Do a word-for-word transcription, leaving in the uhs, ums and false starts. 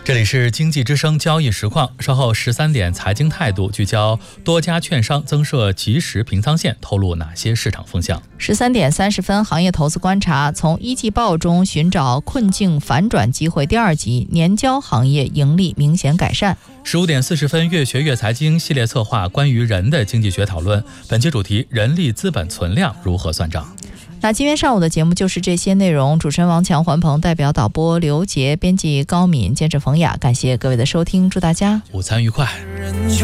这里是经济之声交易实况，稍后十三点财经态度聚焦多家券商增设即时平仓线，透露哪些市场风向。 十三点三十分，行业投资观察，从一季报中寻找困境反转机会第二集，年交行业盈利明显改善。 十五点四十分，越学越财经系列策划关于人的经济学讨论，本期主题：人力资本存量如何算账。 那今天上午的节目就是这些内容，主持人王强、环鹏，代表导播刘杰，编辑高敏，监制冯雅，感谢各位的收听，祝大家午餐愉快。